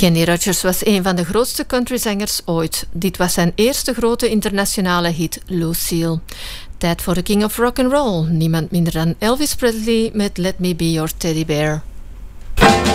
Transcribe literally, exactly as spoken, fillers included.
Kenny Rogers was een van de grootste countryzangers ooit. Dit was zijn eerste grote internationale hit, Lucille. Tijd voor de King of Rock and Roll. Niemand minder dan Elvis Presley met Let Me Be Your Teddy Bear.